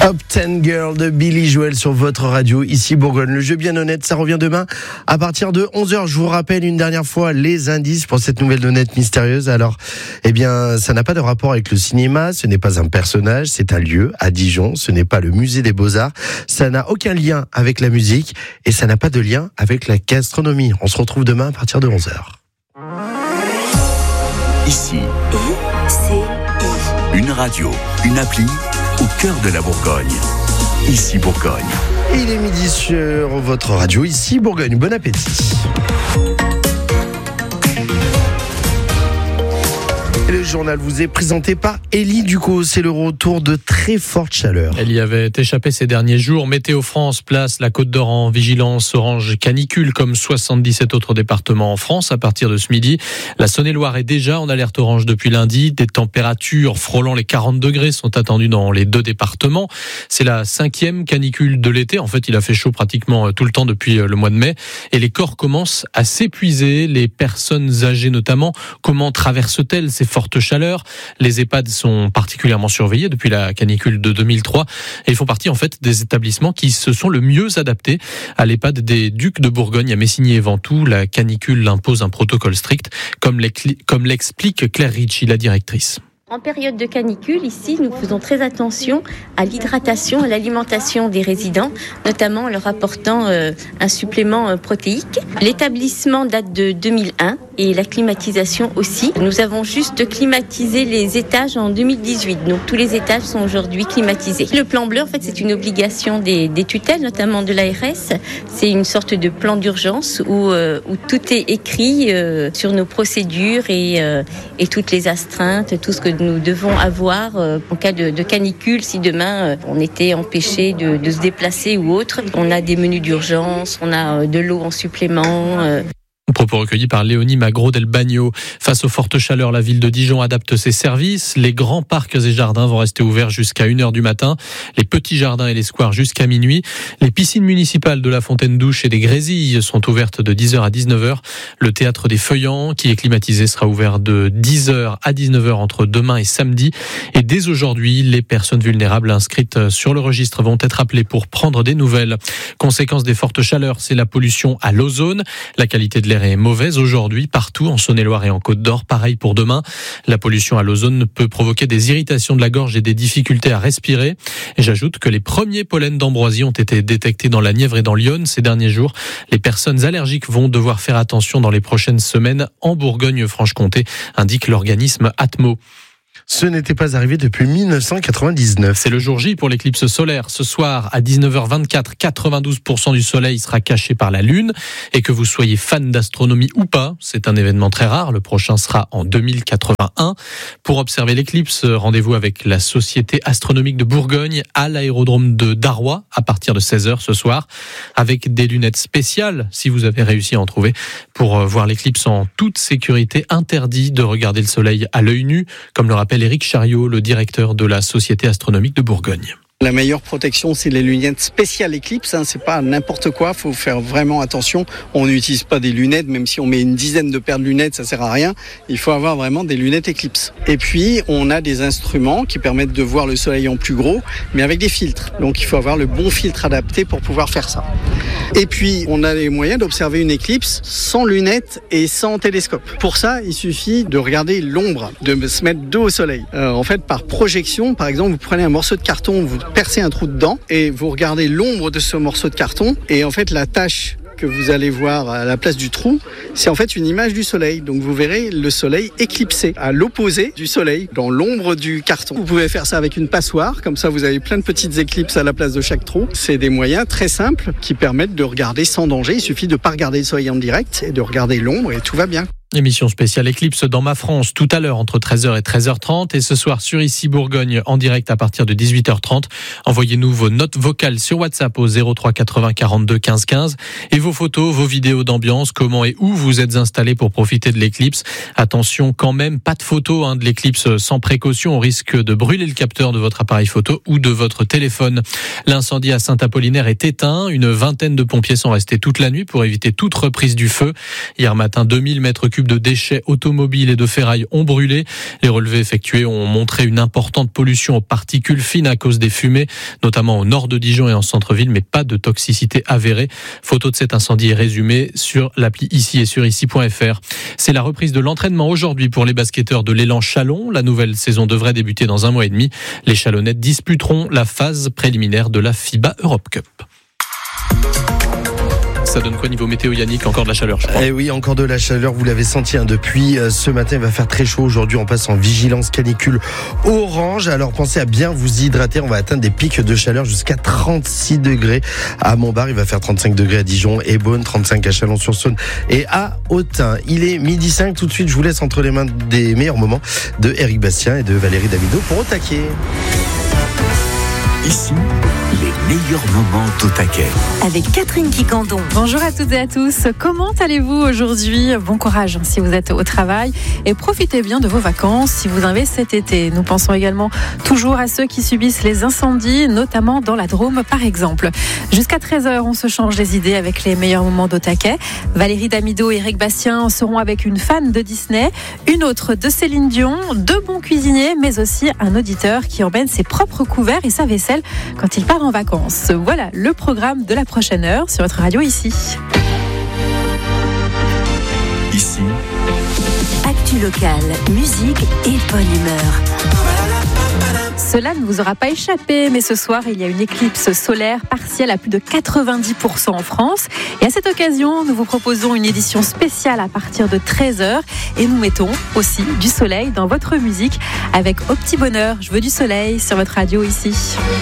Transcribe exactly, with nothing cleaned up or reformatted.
Uptown Girl de Billy Joel sur votre radio, ici Bourgogne. Le jeu bien honnête, ça revient demain à partir de onze heures. Je vous rappelle une dernière fois les indices pour cette nouvelle honnête mystérieuse. Alors, eh bien, ça n'a pas de rapport avec le cinéma, ce n'est pas un personnage, c'est un lieu à Dijon, ce n'est pas le musée des Beaux-Arts, ça n'a aucun lien avec la musique et ça n'a pas de lien avec la gastronomie. On se retrouve demain à partir de onze heures. Ici, une radio, une appli au cœur de la Bourgogne. Ici Bourgogne. Il est midi sur votre radio, ici Bourgogne. Bon appétit. Et le journal vous est présenté par Élie Ducos. C'est le retour de très fortes chaleurs. Elle y avait échappé ces derniers jours. Météo France place la Côte d'Or en vigilance orange canicule comme soixante-dix-sept autres départements en France à partir de ce midi. La Saône-et-Loire est déjà en alerte orange depuis lundi. Des températures frôlant les quarante degrés sont attendues dans les deux départements. C'est la cinquième canicule de l'été. En fait, il a fait chaud pratiquement tout le temps depuis le mois de mai. Et les corps commencent à s'épuiser. Les personnes âgées notamment, comment traversent-elles ces fortes chaleurs? Les EHPAD sont particulièrement surveillés depuis la canicule de deux mille trois et ils font partie en fait des établissements qui se sont le mieux adaptés. À l'EHPAD des Ducs de Bourgogne à Messigny et Ventoux, la canicule impose un protocole strict, comme l'explique Claire Ricci, la directrice. En période de canicule, ici, nous faisons très attention à l'hydratation, à l'alimentation des résidents, notamment en leur apportant euh, un supplément euh, protéique. L'établissement date de deux mille un et la climatisation aussi. Nous avons juste climatisé les étages en deux mille dix-huit, donc tous les étages sont aujourd'hui climatisés. Le plan bleu, en fait, c'est une obligation des, des tutelles, notamment de l'A R S. C'est une sorte de plan d'urgence où, euh, où tout est écrit euh, sur nos procédures et, euh, et toutes les astreintes, tout ce que nous devons avoir euh, en cas de, de canicule, si demain euh, on était empêché de, de se déplacer ou autre. On a des menus d'urgence, on a euh, de l'eau en supplément. Euh. Propos recueillis par Léonie Magro del Bagno. Face aux fortes chaleurs, la ville de Dijon adapte ses services. Les grands parcs et jardins vont rester ouverts jusqu'à une heure du matin. Les petits jardins et les squares jusqu'à minuit. Les piscines municipales de la Fontaine-Douche et des Grésilles sont ouvertes de dix heures à dix-neuf heures. Le théâtre des Feuillants, qui est climatisé, sera ouvert de dix heures à dix-neuf heures entre demain et samedi. Et dès aujourd'hui, les personnes vulnérables inscrites sur le registre vont être appelées pour prendre des nouvelles. Conséquence des fortes chaleurs, c'est la pollution à l'ozone. La qualité de l'air est mauvaise aujourd'hui partout en Saône-et-Loire et en Côte d'Or. Pareil pour demain. La pollution à l'ozone peut provoquer des irritations de la gorge et des difficultés à respirer. Et j'ajoute que les premiers pollens d'ambroisie ont été détectés dans la Nièvre et dans l'Yonne ces derniers jours. Les personnes allergiques vont devoir faire attention dans les prochaines semaines en Bourgogne-Franche-Comté, indique l'organisme Atmo. Ce n'était pas arrivé depuis dix-neuf cent quatre-vingt-dix-neuf. C'est le jour J pour l'éclipse solaire. Ce soir, à dix-neuf heures vingt-quatre, quatre-vingt-douze pour cent du soleil sera caché par la Lune. Et que vous soyez fan d'astronomie ou pas, c'est un événement très rare. Le prochain sera en deux mille quatre-vingt-un. Pour observer l'éclipse, rendez-vous avec la Société astronomique de Bourgogne à l'aérodrome de Darrois à partir de seize heures ce soir. Avec des lunettes spéciales, si vous avez réussi à en trouver, pour voir l'éclipse en toute sécurité. Interdit de regarder le soleil à l'œil nu, comme le rappelle Éric Chariot, le directeur de la Société astronomique de Bourgogne. La meilleure protection, c'est les lunettes spéciales Eclipse. Hein, c'est pas n'importe quoi. Faut faire vraiment attention. On n'utilise pas des lunettes, même si on met une dizaine de paires de lunettes, ça sert à rien. Il faut avoir vraiment des lunettes Eclipse. Et puis, on a des instruments qui permettent de voir le soleil en plus gros, mais avec des filtres. Donc, il faut avoir le bon filtre adapté pour pouvoir faire ça. Et puis, on a les moyens d'observer une éclipse sans lunettes et sans télescope. Pour ça, il suffit de regarder l'ombre, de se mettre dos au soleil. Euh, en fait, par projection, par exemple, vous prenez un morceau de carton, vous percez un trou dedans et vous regardez l'ombre de ce morceau de carton et en fait la tache que vous allez voir à la place du trou, c'est en fait une image du soleil. Donc vous verrez le soleil éclipsé à l'opposé du soleil, dans l'ombre du carton. Vous pouvez faire ça avec une passoire, comme ça vous avez plein de petites éclipses à la place de chaque trou. C'est des moyens très simples qui permettent de regarder sans danger. Il suffit de ne pas regarder le soleil en direct et de regarder l'ombre et tout va bien. Émission spéciale Éclipse dans ma France tout à l'heure entre treize heures et treize heures trente et ce soir sur Ici Bourgogne en direct à partir de dix-huit heures trente. Envoyez-nous vos notes vocales sur WhatsApp au zéro trois quatre-vingts quarante-deux quinze quinze et vos photos, vos vidéos d'ambiance, comment et où vous êtes installés pour profiter de l'éclipse. Attention quand même, pas de photos hein, de l'éclipse sans précaution, on risque de brûler le capteur de votre appareil photo ou de votre téléphone. L'incendie à Saint-Apollinaire est éteint, une vingtaine de pompiers sont restés toute la nuit pour éviter toute reprise du feu. Hier matin, deux mille mètres cubes cubes de déchets automobiles et de ferraille ont brûlé. Les relevés effectués ont montré une importante pollution aux particules fines à cause des fumées, notamment au nord de Dijon et en centre-ville, mais pas de toxicité avérée. Photo de cet incendie est résumée sur l'appli Ici et sur ici point f r. C'est la reprise de l'entraînement aujourd'hui pour les basketteurs de l'Élan Chalon. La nouvelle saison devrait débuter dans un mois et demi. Les Chalonnais disputeront la phase préliminaire de la FIBA Europe Cup. Ça donne quoi niveau météo, Yannick? Encore de la chaleur, je crois. Eh oui, encore de la chaleur, vous l'avez senti hein, depuis euh, ce matin, il va faire très chaud. Aujourd'hui, on passe en vigilance canicule orange. Alors pensez à bien vous hydrater, on va atteindre des pics de chaleur jusqu'à trente-six degrés à Montbard. Il va faire trente-cinq degrés à Dijon et Beaune, trente-cinq à Chalon-sur-Saône et à Autun. Il est midi cinq, tout de suite, je vous laisse entre les mains des meilleurs moments de Éric Bastien et de Valérie Damido pour Au Taquet. Ici, les meilleurs moments d'Au Taquet. Avec Catherine Quicandon. Bonjour à toutes et à tous. Comment allez-vous aujourd'hui? Bon courage si vous êtes au travail et profitez bien de vos vacances si vous en avez cet été. Nous pensons également toujours à ceux qui subissent les incendies, notamment dans la Drôme par exemple. Jusqu'à treize heures, on se change les idées avec les meilleurs moments d'Au Taquet. Valérie Damido et Éric Bastien seront avec une fan de Disney, une autre de Céline Dion, deux bons cuisiniers, mais aussi un auditeur qui emmène ses propres couverts et sa vaisselle quand il part en vacances. Voilà le programme de la prochaine heure sur votre radio Ici. Ici, Actu locale, musique et bonne humeur. Cela ne vous aura pas échappé, mais ce soir, il y a une éclipse solaire partielle à plus de quatre-vingt-dix pour cent en France. Et à cette occasion, nous vous proposons une édition spéciale à partir de treize heures. Et nous mettons aussi du soleil dans votre musique avec Au Petit Bonheur. Je veux du soleil sur votre radio Ici.